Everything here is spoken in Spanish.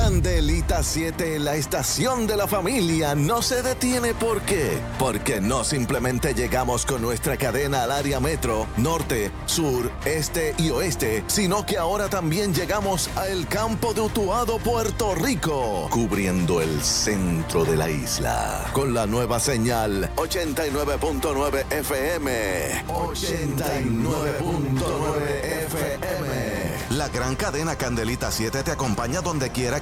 Candelita 7, la estación de la familia, no se detiene. ¿Por qué? Porque no simplemente llegamos con nuestra cadena al área metro, norte, sur, este y oeste, sino que ahora también llegamos al campo de Utuado, Puerto Rico, cubriendo el centro de la isla, con la nueva señal 89.9 FM. 89.9 FM. La gran cadena Candelita 7 te acompaña donde quiera